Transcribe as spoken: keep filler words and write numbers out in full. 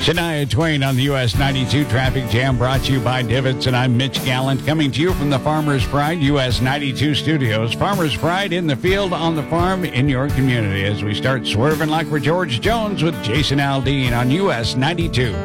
Shania Twain on the U S ninety-two Traffic Jam, brought to you by Divots, and I'm Mitch Gallant, coming to you from the Farmers Pride U S ninety-two studios. Farmers Pride in the field, on the farm, in your community, as we start swerving like we're George Jones with Jason Aldean on U S ninety-two.